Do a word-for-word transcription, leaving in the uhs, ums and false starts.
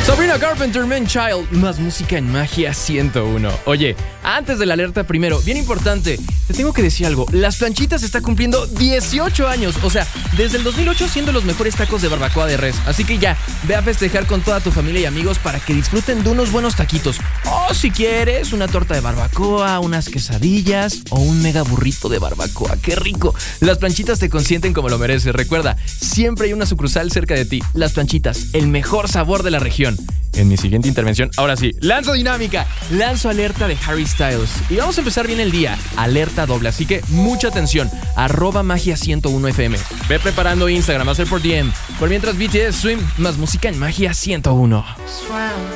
Sabrina Carpenter, Man Child, más música en Magia ciento uno. Oye, antes de la alerta primero, bien importante, te tengo que decir algo. Las Planchitas está cumpliendo dieciocho años, o sea, desde el dos mil ocho siendo los mejores tacos de barbacoa de res. Así que ya, ve a festejar con toda tu familia y amigos para que disfruten de unos buenos taquitos. O si quieres, una torta de barbacoa, unas quesadillas o un mega burrito de barbacoa. ¡Qué rico! Las Planchitas te consienten como lo mereces. Recuerda, siempre hay una sucursal cerca de ti. Las Planchitas, el mejor sabor de la región. En mi siguiente intervención, ahora sí, lanzo dinámica, lanzo alerta de Harry Styles. Y vamos a empezar bien el día, alerta doble, así que mucha atención, arroba magia ciento uno F M. Ve preparando Instagram, va a ser por D M. Por mientras B T S Swim, más música en Magia ciento uno.